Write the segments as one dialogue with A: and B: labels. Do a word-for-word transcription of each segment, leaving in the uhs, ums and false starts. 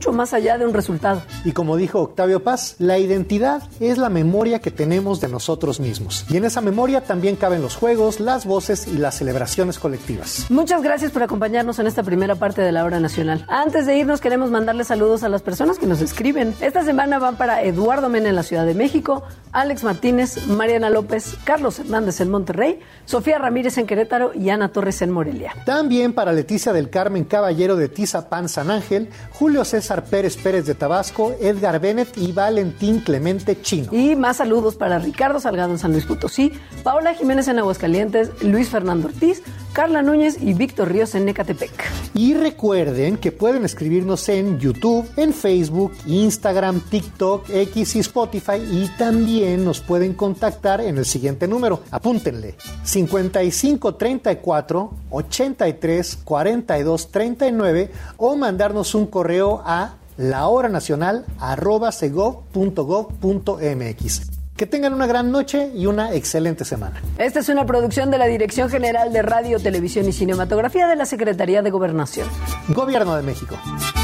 A: mucho más allá de un resultado.
B: Y como dijo Octavio Paz, la identidad es la memoria que tenemos de nosotros mismos. Y en esa memoria también caben los juegos, las voces y las celebraciones colectivas.
A: Muchas gracias por acompañarnos en esta primera parte de la Hora Nacional. Antes de irnos, queremos mandarles saludos a las personas que nos escriben. Esta semana van para Eduardo Mena en la Ciudad de México, Alex Martínez, Mariana López, Carlos Hernández en Monterrey, Sofía Ramírez en Querétaro y Ana Torres en Morelia.
B: También para Leticia del Carmen Caballero de Tizapán, San Ángel, Julio César Pérez Pérez de Tabasco, Edgar Bennett y Valentín Clemente Chino.
A: Y más saludos para Ricardo Salgado en San Luis Potosí, Paola Jiménez en Aguascalientes, Luis Fernando Ortiz, Carla Núñez y Víctor Ríos en Ecatepec.
B: Y recuerden que pueden escribirnos en YouTube, en Facebook, Instagram, TikTok, X y Spotify, y también nos pueden contactar en el siguiente número. Apúntenle: cincuenta y cinco treinta y cuatro ochenta y tres cuarenta y dos treinta y nueve o mandarnos un correo a lahoranacional arroba segov punto gov punto mx. Que tengan una gran noche y una excelente semana.
A: Esta es una producción de la Dirección General de Radio, Televisión y Cinematografía de la Secretaría de Gobernación.
B: Gobierno de México.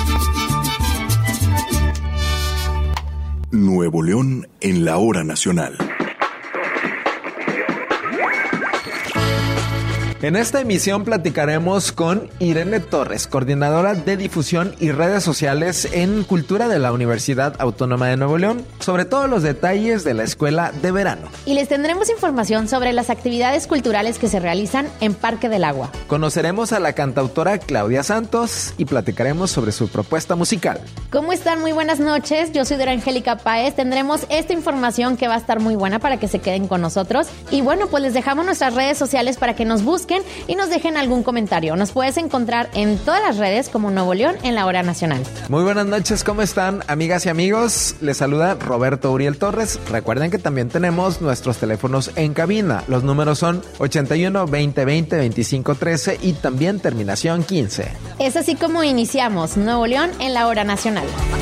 C: Nuevo León en la Hora Nacional.
D: En esta emisión platicaremos con Irene Torres, coordinadora de difusión y redes sociales en Cultura de la Universidad Autónoma de Nuevo León, sobre todos los detalles de la escuela de verano.
E: Y les tendremos información sobre las actividades culturales que se realizan en Parque del Agua.
D: Conoceremos a la cantautora Claudia Santos y platicaremos sobre su propuesta musical.
E: ¿Cómo están? Muy buenas noches. Yo soy Dora Angélica Páez. Tendremos esta información que va a estar muy buena para que se queden con nosotros. Y bueno, pues les dejamos nuestras redes sociales para que nos busquen y nos dejen algún comentario. Nos puedes encontrar en todas las redes como Nuevo León en la Hora Nacional.
D: Muy buenas noches, ¿cómo están, amigas y amigos? Les saluda Roberto Uriel Torres. Recuerden que también tenemos nuestros teléfonos en cabina. Los números son ochenta y uno, veinte, veinte, veinticinco, trece y también terminación quince.
E: Es así como iniciamos Nuevo León en la Hora Nacional.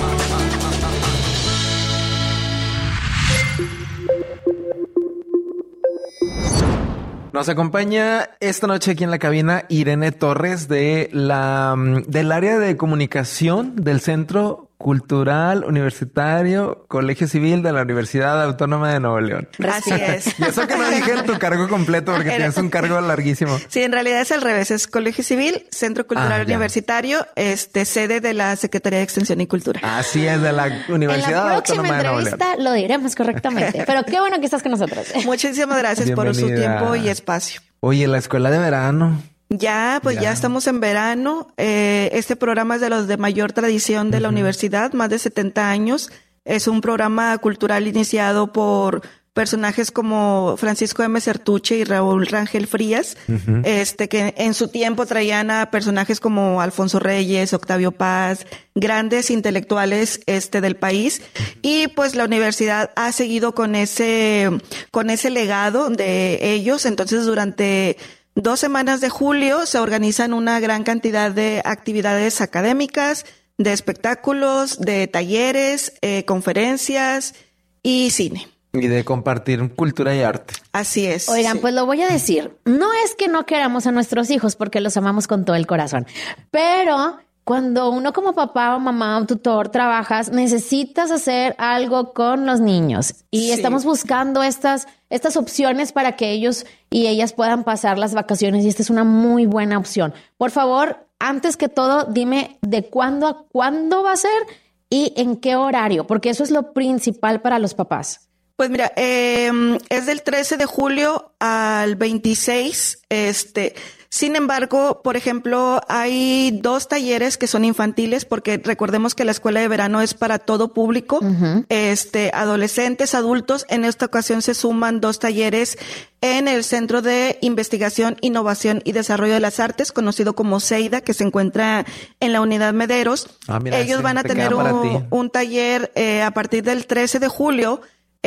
D: Nos acompaña esta noche aquí en la cabina Irene Torres de la del área de comunicación del Centro Cultural Universitario Colegio Civil de la Universidad Autónoma de Nuevo León.
F: Así es.
D: Y eso que no dije tu cargo completo porque Era... tienes un cargo larguísimo.
F: Sí, en realidad es al revés. Es Colegio Civil, Centro Cultural ah, Universitario, este sede de la Secretaría de Extensión y Cultura.
D: Así es, de la Universidad Autónoma de Nuevo León.
E: En la próxima entrevista lo diremos correctamente. Pero qué bueno que estás con nosotros.
F: Muchísimas gracias Bienvenida. Por su tiempo y espacio.
D: Oye, la escuela de verano...
F: Ya, pues ya. ya estamos en verano. Eh, este programa es de los de mayor tradición de uh-huh. la universidad, más de setenta años. Es un programa cultural iniciado por personajes como Francisco M. Certuche y Raúl Rangel Frías, uh-huh. este que en su tiempo traían a personajes como Alfonso Reyes, Octavio Paz, grandes intelectuales este del país. Y pues la universidad ha seguido con ese con ese legado de ellos. Entonces, durante dos semanas de julio se organizan una gran cantidad de actividades académicas, de espectáculos, de talleres, eh, conferencias y cine.
D: Y de compartir cultura y arte.
F: Así es.
E: Oigan,
F: sí.
E: pues lo voy a decir. No es que no queramos a nuestros hijos porque los amamos con todo el corazón, pero cuando uno como papá o mamá o tutor trabajas, necesitas hacer algo con los niños. Y sí. estamos buscando estas, estas opciones para que ellos y ellas puedan pasar las vacaciones. Y esta es una muy buena opción. Por favor, antes que todo, dime de cuándo a cuándo va a ser y en qué horario, porque eso es lo principal para los papás.
F: Pues mira, eh, es del trece de julio al veintiséis, este... Sin embargo, por ejemplo, hay dos talleres que son infantiles porque recordemos que la escuela de verano es para todo público, uh-huh. este, adolescentes, adultos. En esta ocasión se suman dos talleres en el Centro de Investigación, Innovación y Desarrollo de las Artes, conocido como CEIDA, que se encuentra en la Unidad Mederos. Ah, mira, Ellos van a tener un, un taller eh, a partir del trece de julio.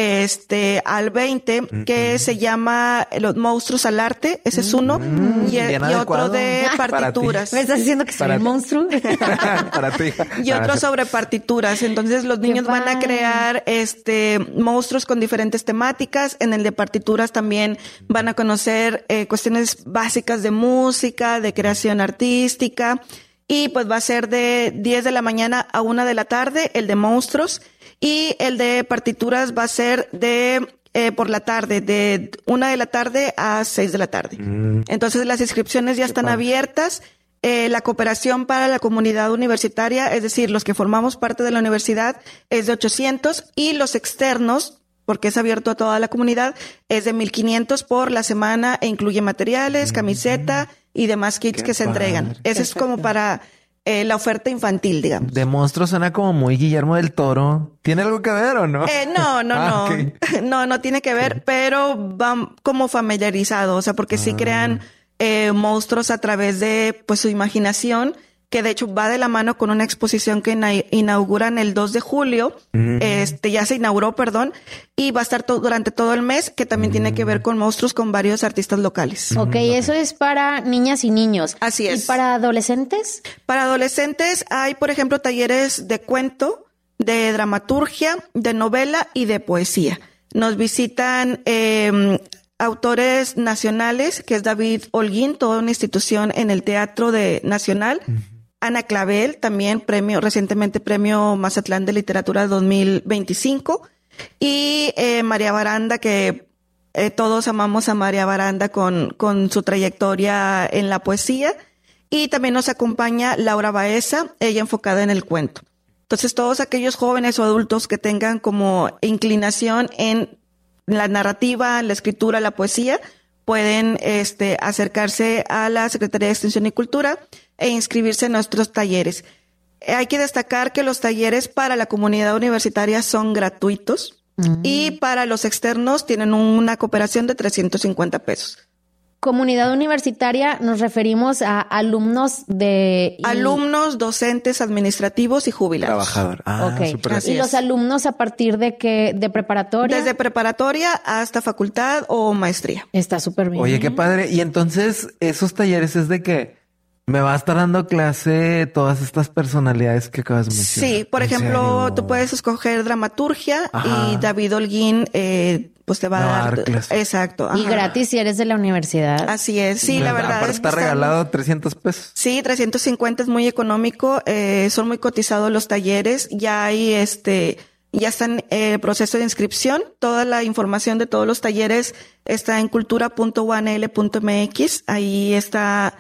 F: Este, al veinte, mm-hmm. que se llama Los Monstruos al Arte, ese es uno, mm-hmm. y, y otro de partituras.
E: ¿Me estás diciendo que soy un monstruo?
D: Para ti.
F: Y otro sobre partituras. Entonces los niños van a crear este monstruos con diferentes temáticas. En el de partituras también van a conocer eh, cuestiones básicas de música, de creación artística. y pues va a ser de diez de la mañana a una de la tarde, el de monstruos, y el de partituras va a ser de eh, por la tarde, de una de la tarde a seis de la tarde. Mm. Entonces las inscripciones ya están abiertas. Eh, la cooperación para la comunidad universitaria, es decir, los que formamos parte de la universidad, es de ochocientos, y los externos, porque es abierto a toda la comunidad, es de mil quinientos por la semana e incluye materiales, camiseta y demás kits
D: Qué
F: que se
D: padre.
F: entregan. Ese es como para eh, la oferta infantil, digamos.
D: De monstruo suena como muy Guillermo del Toro. ¿Tiene algo que ver o no?
F: Eh, no, no,
D: Ah,
F: no.
D: ok.
F: No, no tiene que ver, pero van como familiarizados, o sea, porque sí crean eh, monstruos a través de pues su imaginación, que de hecho va de la mano con una exposición que ina- inauguran el dos de julio,
D: Mm.
F: este ya se inauguró, perdón, y va a estar to- durante todo el mes, que también tiene que ver con monstruos con varios artistas locales.
E: Ok, eso es para niñas y niños.
F: Así es.
E: ¿Y para adolescentes?
F: Para adolescentes hay, por ejemplo, talleres de cuento, de dramaturgia, de novela y de poesía. Nos visitan eh, autores nacionales, que es David Holguín, toda una institución en el Teatro de Nacional. Uh-huh. Ana Clavel, también premio, recientemente premio Mazatlán de Literatura dos mil veinticinco. Y eh, María Baranda, que eh, todos amamos a María Baranda con, con su trayectoria en la poesía. Y también nos acompaña Laura Baeza, ella enfocada en el cuento. Entonces, todos aquellos jóvenes o adultos que tengan como inclinación en la narrativa, la escritura, la poesía, pueden este, acercarse a la Secretaría de Extensión y Cultura e inscribirse en nuestros talleres. Hay que destacar que los talleres para la comunidad universitaria son gratuitos mm. y para los externos tienen una cooperación de trescientos cincuenta pesos.
E: Comunidad universitaria nos referimos a alumnos de... Y...
F: Alumnos, docentes, administrativos y jubilados.
D: Trabajador. Ah,
E: okay.
D: súper.
E: ¿Y los alumnos a partir de qué? ¿De preparatoria?
F: Desde preparatoria hasta facultad o maestría.
E: Está súper bien.
D: Oye, qué padre. Y entonces, esos talleres es de que me va a estar dando clase todas estas personalidades que acabas de mencionar.
F: Sí, por ejemplo, serio? Tú puedes escoger dramaturgia. Ajá. Y David Holguín eh, pues te va no, a dar clase. Exacto.
E: Ajá. Y gratis si eres de la universidad.
F: Así es. Sí, la verdad
D: Aparte
F: es
D: está
F: que
D: regalado
F: están...
D: trescientos pesos.
F: Sí, trescientos cincuenta es muy económico. Eh, son muy cotizados los talleres. Ya hay este... Ya está en eh, proceso de inscripción. Toda la información de todos los talleres está en cultura punto u a n l punto m x. Ahí está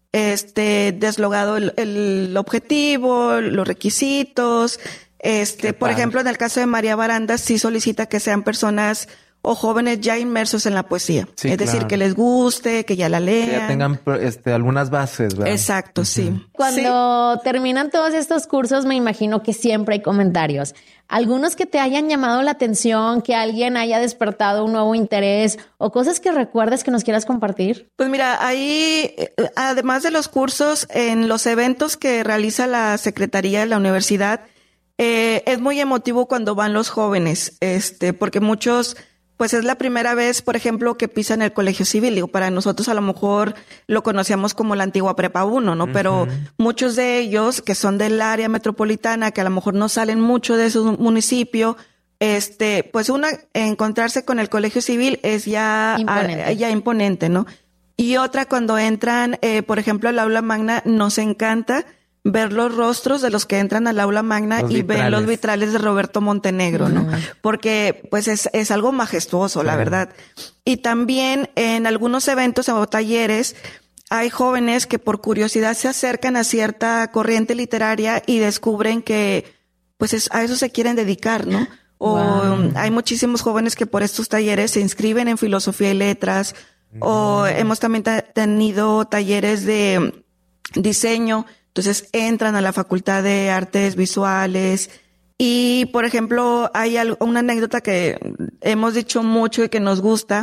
F: este deslogado el, el objetivo, los requisitos. Este, por ejemplo, en el caso de María Baranda, sí solicita que sean personas o jóvenes ya inmersos en la poesía. Sí, es claro. decir, que les guste, que ya la lean.
D: Que ya tengan este, algunas bases, ¿verdad?
F: Exacto, uh-huh. sí.
E: Cuando
F: sí.
E: terminan todos estos cursos, me imagino que siempre hay comentarios. Algunos que te hayan llamado la atención, que alguien haya despertado un nuevo interés o cosas que recuerdes que nos quieras compartir.
F: Pues mira, ahí, además de los cursos, en los eventos que realiza la Secretaría de la Universidad, eh, es muy emotivo cuando van los jóvenes, este, porque muchos... Pues es la primera vez, por ejemplo, que pisan el colegio civil. Digo, para nosotros a lo mejor lo conocíamos como la antigua Prepa uno, ¿no? Uh-huh. Pero muchos de ellos que son del área metropolitana, que a lo mejor no salen mucho de su municipio, este, pues una, encontrarse con el colegio civil es ya imponente, a, ya imponente, ¿no? Y otra, cuando entran, eh, por ejemplo, al aula magna, nos encanta ver los rostros de los que entran al aula magna los y vitrales. Ver los vitrales de Roberto Montenegro, ¿no? Uh-huh. Porque pues es, es algo majestuoso, sí. La verdad. Y también en algunos eventos o talleres hay jóvenes que por curiosidad se acercan a cierta corriente literaria y descubren que pues es, a eso se quieren dedicar, ¿no? O wow. Hay muchísimos jóvenes que por estos talleres se inscriben en filosofía y letras, uh-huh. O hemos también t- tenido talleres de diseño. Entonces entran a la Facultad de Artes Visuales y, por ejemplo, hay algo, una anécdota que hemos dicho mucho y que nos gusta,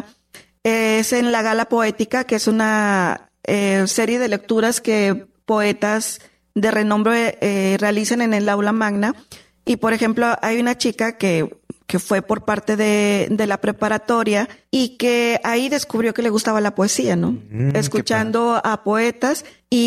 F: es en la Gala Poética, que es una eh, serie de lecturas que poetas de renombre eh, realizan en el aula magna. Y, por ejemplo, hay una chica que que fue por parte de, de la preparatoria y que ahí descubrió que le gustaba la poesía, ¿no? Mm, Escuchando a poetas,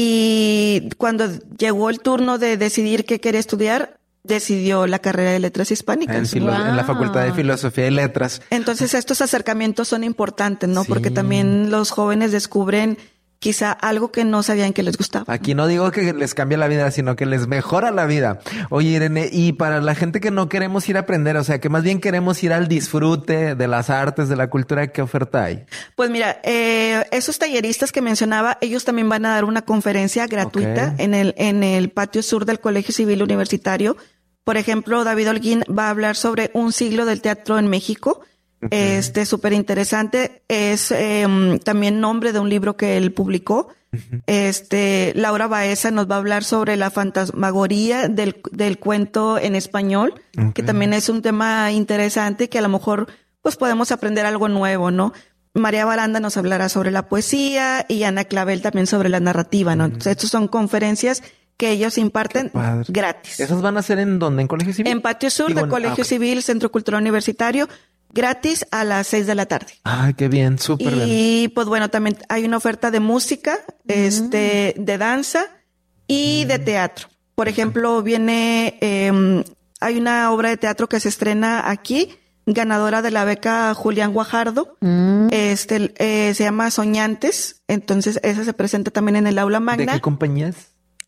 F: y cuando llegó el turno de decidir qué quería estudiar, decidió la carrera de Letras Hispánicas.
D: En, filo- wow. en la Facultad de Filosofía y Letras.
F: Entonces estos acercamientos son importantes, ¿no? Sí. Porque también los jóvenes descubren quizá algo que no sabían que les gustaba.
D: Aquí no digo que les cambie la vida, sino que les mejora la vida. Oye, Irene, y para la gente que no queremos ir a aprender, o sea, que más bien queremos ir al disfrute de las artes, de la cultura, ¿qué oferta hay?
F: Pues mira, eh, esos talleristas que mencionaba, ellos también van a dar una conferencia gratuita okay. en el en el patio sur del Colegio Civil Universitario. Por ejemplo, David Holguín va a hablar sobre un siglo del teatro en México. Okay. Este, súper interesante. Es eh, también nombre de un libro que él publicó. Uh-huh. Este, Laura Baeza nos va a hablar sobre la fantasmagoría del, del cuento en español, okay. que también es un tema interesante que a lo mejor pues podemos aprender algo nuevo, ¿no? María Baranda nos hablará sobre la poesía y Ana Clavel también sobre la narrativa, ¿no? Uh-huh. Entonces, estas son conferencias que ellos imparten gratis.
D: ¿Esas van a ser en dónde? ¿En Colegio Civil?
F: En Patio Sur del Colegio ah, okay. Civil, Centro Cultural Universitario. Gratis a las seis de la tarde.
D: Ah, qué bien, súper bien.
F: Y pues bueno, también hay una oferta de música, mm. este, de danza y mm. de teatro. Por ejemplo, viene, eh, hay una obra de teatro que se estrena aquí, ganadora de la beca Julián Guajardo. Mm. Este, eh, se llama Soñantes. Entonces, esa se presenta también en el aula magna.
D: ¿De qué compañía es?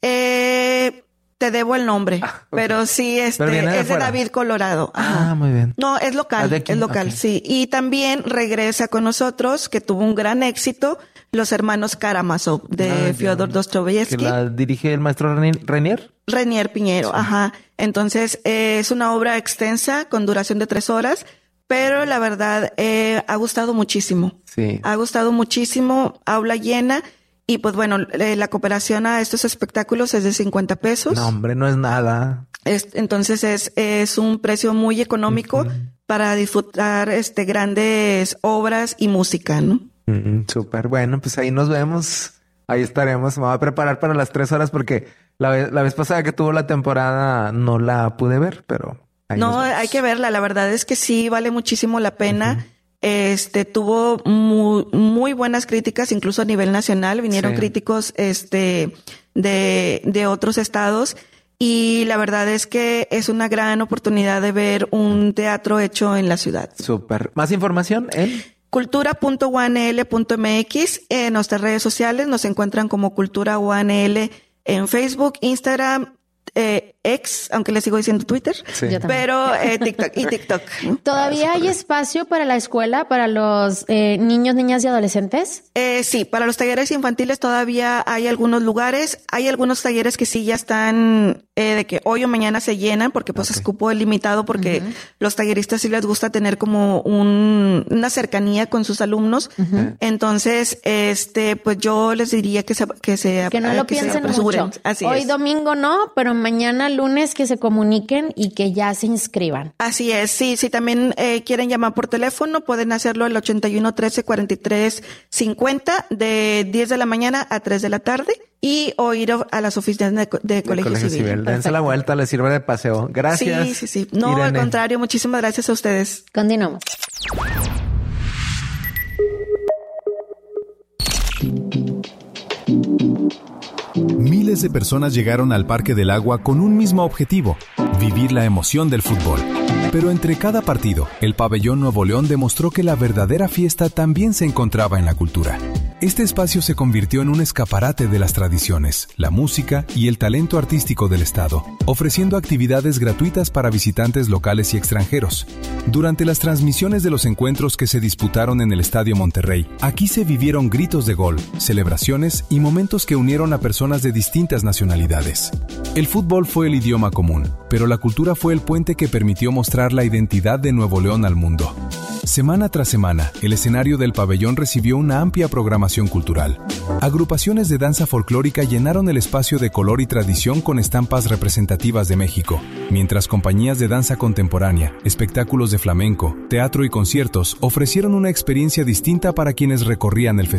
F: Eh, Te debo el nombre, ah, okay. pero sí, este, pero de es de David Colorado. Ajá.
D: Ah, muy bien.
F: No, es local, es local, okay. sí. Y también regresa con nosotros, que tuvo un gran éxito, Los Hermanos Karamazov, de ah, Fyodor Dostoyevsky.
D: ¿Que la dirige el maestro Renier?
F: Renier Piñero, sí. ajá. Entonces, eh, es una obra extensa, con duración de tres horas, pero la verdad, eh, ha gustado muchísimo.
D: Sí.
F: Ha gustado muchísimo, aula llena. Y pues bueno, la cooperación a estos espectáculos es de cincuenta pesos.
D: No, hombre, no es nada.
F: Es, entonces es, es un precio muy económico uh-huh. para disfrutar este grandes obras y música, ¿no?
D: Uh-huh. Súper. Bueno, pues ahí nos vemos. Ahí estaremos. Me voy a preparar para las tres horas porque la vez, la vez pasada que tuvo la temporada no la pude ver, pero... Ahí
F: no, hay que verla. La verdad es que sí vale muchísimo la pena. Uh-huh. Este, tuvo muy, muy buenas críticas, incluso a nivel nacional. Vinieron sí. críticos, este, de, de otros estados. Y la verdad es que es una gran oportunidad de ver un teatro hecho en la ciudad.
D: Súper. ¿Más información en?
F: cultura punto u a n l punto m x. En nuestras redes sociales nos encuentran como Cultura U A N L en Facebook, Instagram, Eh, ex, aunque le sigo diciendo Twitter,
D: sí.
F: pero eh, TikTok y TikTok.
E: ¿Todavía hay espacio para la escuela, para los eh, niños, niñas y adolescentes?
F: Eh, sí, para los talleres infantiles todavía hay algunos lugares. Hay algunos talleres que sí ya están eh, de que hoy o mañana se llenan porque pues okay. es cupo limitado porque uh-huh. los talleristas sí les gusta tener como un, una cercanía con sus alumnos. Uh-huh. Entonces, este, pues yo les diría que se que se
E: que no lo que piensen mucho.
F: Así
E: hoy
F: es.
E: Domingo no, pero mañana lunes que se comuniquen y que ya se inscriban.
F: Así es, sí, si también eh, quieren llamar por teléfono, pueden hacerlo al ochenta y uno trece cuarenta y tres cincuenta de diez de la mañana a tres de la tarde y o ir a las oficinas de, de Colegio, Colegio Civil. Civil.
D: Dense la vuelta, les sirve de paseo. Gracias.
F: Sí, sí, sí. No, Irene. Al contrario, muchísimas gracias a ustedes.
E: Continuamos.
G: Miles de personas llegaron al Parque del Agua con un mismo objetivo: vivir la emoción del fútbol. Pero entre cada partido, el Pabellón Nuevo León demostró que la verdadera fiesta también se encontraba en la cultura. Este espacio se convirtió en un escaparate de las tradiciones, la música y el talento artístico del estado, ofreciendo actividades gratuitas para visitantes locales y extranjeros. Durante las transmisiones de los encuentros que se disputaron en el Estadio Monterrey, aquí se vivieron gritos de gol, celebraciones y momentos que unieron a personas de distintas nacionalidades. El fútbol fue el idioma común, pero la cultura fue el puente que permitió mostrar la identidad de Nuevo León al mundo. Semana tras semana, el escenario del pabellón recibió una amplia programación cultural. Agrupaciones de danza folclórica llenaron el espacio de color y tradición con estampas representativas de México, mientras compañías de danza contemporánea, espectáculos de flamenco, teatro y conciertos ofrecieron una experiencia distinta para quienes recorrían el festival.